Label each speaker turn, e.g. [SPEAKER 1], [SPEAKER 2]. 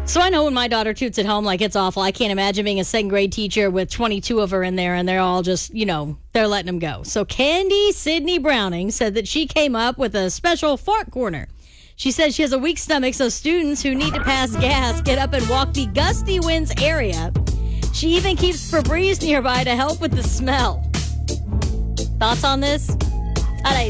[SPEAKER 1] So I know when my daughter toots at home, like it's awful. I can't imagine being a second grade teacher with 22 of her in there and they're all just, they're letting them go. So Candy Sydney Browning said that she came up with a special fart corner. She says she has a weak stomach, so students who need to pass gas get up and walk the gusty winds area. She even keeps Febreze nearby to help with the smell. Thoughts on this?